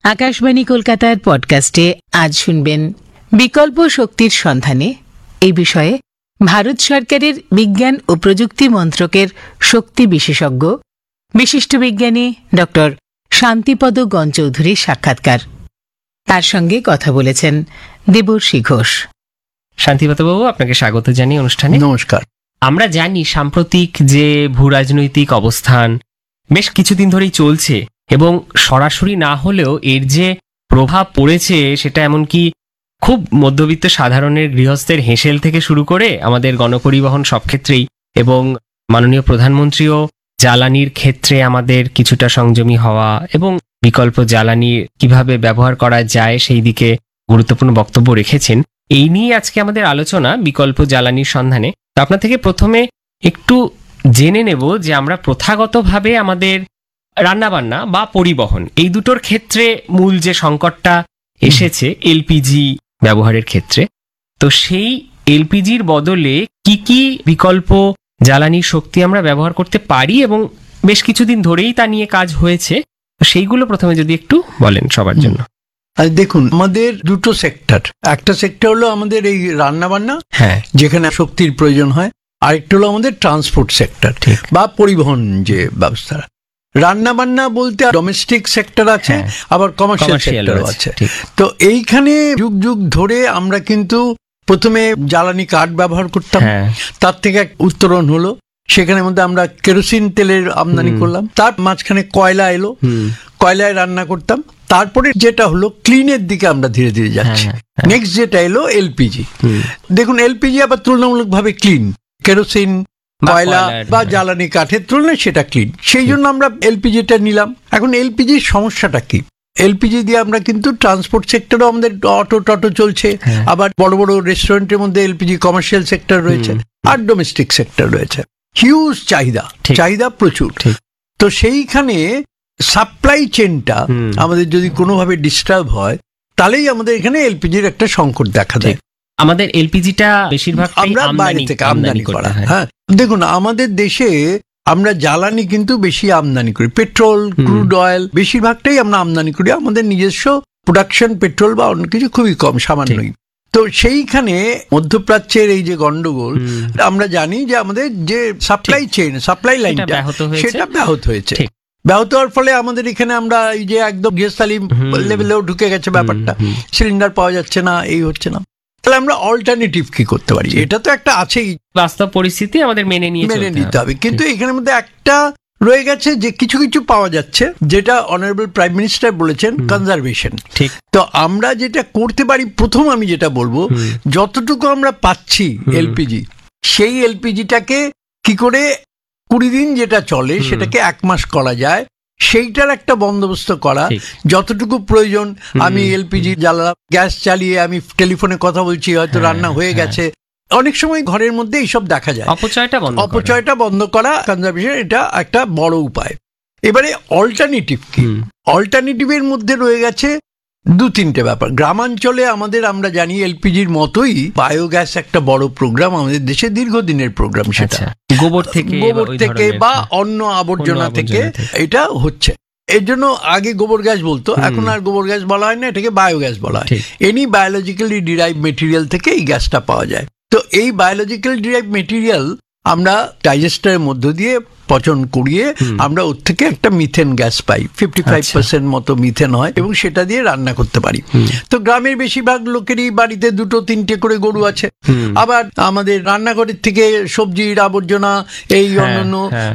আকাশবাণী কলকাতার পডকাস্টে আজ শুনবেন বিকল্প শক্তির সন্ধানে। এই বিষয়ে ভারত সরকারের বিজ্ঞান ও প্রযুক্তি মন্ত্রকের শক্তি বিশেষজ্ঞ বিশিষ্ট বিজ্ঞানী ডক্টর শান্তিপদ গণচৌধুরীর সাক্ষাৎকার। তার সঙ্গে কথা বলেছেন দেবর্ষী ঘোষ। শান্তিপদবাবু, আপনাকে স্বাগত জানিয়ে অনুষ্ঠানে। নমস্কার। আমরা জানি সাম্প্রতিক যে ভূরাজনৈতিক অবস্থান বেশ কিছুদিন ধরেই চলছে এবং সরাসরি না হলেও এর যে প্রভাব পড়েছে সেটা এমনকি খুব মধ্যবিত্ত সাধারণের গৃহস্থের হেঁসেল থেকে শুরু করে আমাদের গণপরিবহন সব ক্ষেত্রেই, এবং মাননীয় প্রধানমন্ত্রীও জ্বালানির ক্ষেত্রে আমাদের কিছুটা সংযমী হওয়া এবং বিকল্প জ্বালানি কিভাবে ব্যবহার করা যায় সেই দিকে গুরুত্বপূর্ণ বক্তব্য রেখেছেন। এই নিয়ে আজকে আমাদের আলোচনা বিকল্প জ্বালানির সন্ধানে। তো আপনার থেকে প্রথমে একটু জেনে নেব যে আমরা প্রথাগতভাবে আমাদের রান্নাবান্না বা পরিবহন এই দুটোর ক্ষেত্রে মূল যে সংকটটা এসেছে এলপিজি ব্যবহারের ক্ষেত্রে, তো সেই এলপিজির বদলে কি কি বিকল্প জ্বালানির শক্তি আমরা ব্যবহার করতে পারি এবং বেশ কিছুদিন ধরেই তা নিয়ে কাজ হয়েছে, তো সেইগুলো প্রথমে যদি একটু বলেন সবার জন্য। দেখুন, আমাদের দুটো সেক্টর, একটা সেক্টর হলো আমাদের এই রান্নাবান্না, হ্যাঁ, যেখানে শক্তির প্রয়োজন হয়, আরেকটা হলো আমাদের ট্রান্সপোর্ট সেক্টর বা পরিবহন যে ব্যবস্থা। রান্নাবান্না বলতে ডোমেস্টিক সেক্টর আছে, আবার কমার্শিয়াল সেক্টর আছে। তো এইখানে যুগ যুগ ধরে আমরা কিন্তু প্রথমে জ্বালানি কাঠ ব্যবহার করতাম, তার থেকে এক উত্তরণ হলো, সেখানের মধ্যে আমরা কেরোসিন তেলের আমদানি করলাম, তার মাঝখানে কয়লা এলো, কয়লায় রান্না করতাম, তারপরে যেটা হলো ক্লিনের দিকে আমরা ধীরে ধীরে যাচ্ছি। নেক্সট যেটা এলো এলপিজি। দেখুন, এলপিজি আবার তুলনামূলকভাবে ক্লিন, কেরোসিন, কয়লা বা জ্বালানি কাঠের তুলনায় সেটা ক্লিন, সেই জন্য আমরা এলপিজিটা নিলাম। এখন এলপিজির সমস্যাটা কি? এলপিজি দিয়ে আমরা কিন্তু ট্রান্সপোর্ট সেক্টরও আমাদের অটো টটো চলছে, আবার বড় বড় রেস্টুরেন্টের মধ্যে এলপিজি কমার্শিয়াল সেক্টর রয়েছে, আর ডোমেস্টিক সেক্টর রয়েছে। হিউজ চাহিদা প্রচুর। তো সেইখানে সাপ্লাই চেনটা আমাদের যদি কোনোভাবে ডিস্টার্ব হয়, তাহলেই আমাদের এখানে এলপিজির একটা সংকট দেখা দেয়। আমাদের এলপিজিটা বেশিরভাগ আমরা বাইরে থেকে আমদানি করা। হ্যাঁ, দেখুন, আমাদের দেশে আমরা জ্বালানি কিন্তু বেশি আমদানি করি, পেট্রোল, ক্রুড অয়েল বেশিরভাগটাই আমরা আমদানি করি। আমাদের নিজস্ব প্রোডাকশন পেট্রোল বা অন্য কিছু খুবই কম, সামান্যই। তো সেইখানে মধ্যপ্রাচ্যের এই যে গন্ডগোল, আমরা জানি যে আমাদের যে সাপ্লাই চেইন, সাপ্লাই লাইনটা সেটা ব্যাহত হয়েছে। ব্যাহত হওয়ার ফলে আমাদের এখানে আমরা এই যে একদম গৃহস্থালী লেভেলেও ঢুকে গেছে ব্যাপারটা, সিলিন্ডার পাওয়া যাচ্ছে না, এই হচ্ছে না। তাহলে আমরা অল্টারনেটিভ কি করতে পারি? এটা তো একটা আছেই, বাস্তব পরিস্থিতি আমাদের মেনে নিতে হবে। কিন্তু এখানের মধ্যে একটা রয়ে গেছে যে কিছু কিছু পাওয়া যাচ্ছে, যেটা অনারেবল প্রাইম মিনিস্টার বলেছেন, কনজারভেশন। ঠিক। তো আমরা যেটা করতে পারি, প্রথম আমি যেটা বলবো, যতটুকু আমরা পাচ্ছি এলপিজি, সেই এলপিজিটাকে কি করে 20 দিন যেটা চলে সেটাকে 1 মাস করা যায়, সেইটার একটা বন্দোবস্ত করা। যতটুকু প্রয়োজন আমি এলপিজি জ্বালালাম, গ্যাস চালিয়ে আমি টেলিফোনে কথা বলছি, হয়তো রান্না হয়ে গেছে। অনেক সময় ঘরের মধ্যে এইসব দেখা যায়। অপচয়টা বন্ধ করা, কনজারভেশন, এটা একটা বড় উপায়। এবারে অল্টারনেটিভ কি? অল্টারনেটিভের মধ্যে রয়ে গেছে 2-3টে ব্যাপার। গ্রামাঞ্চলে আমাদের, আমরা জানি এলপিজির মতোই বায়োগ্যাস একটা বড় প্রোগ্রাম আমাদের দেশে, দীর্ঘদিনের প্রোগ্রাম। সেটা গোবর থেকে বা অন্য আবর্জনা থেকে এটা হচ্ছে। এর জন্য আগে গোবর গ্যাস বলতো, এখন আর গোবর গ্যাস বলা হয় না, এটাকে বায়োগ্যাস বলা হয়। এনি বায়োলজিক্যালি ডিরাইভ মেটেরিয়াল থেকে এই গ্যাসটা পাওয়া যায়। তো এই বায়োলজিক্যাল ডিরাইভ মেটেরিয়াল আমরা ডাইজেস্টারের মধ্য দিয়ে পচন করিয়ে আমরা ওর থেকে একটা মিথেন গ্যাস পাই, 55% মতো মিথেন হয়, এবং সেটা দিয়ে রান্না করতে পারি। তো গ্রামের বেশিরভাগ লোকেরই বাড়িতে 2-3টে করে গরু আছে, আবার আমাদের রান্নাঘরের থেকে সবজির আবর্জনা, এই অন্যান্য